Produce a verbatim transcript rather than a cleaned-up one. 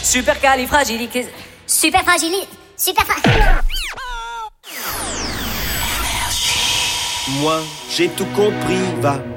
Supercalifragiliqué. Super fragile. Super fra... Moi, j'ai tout compris, va. Quoi ?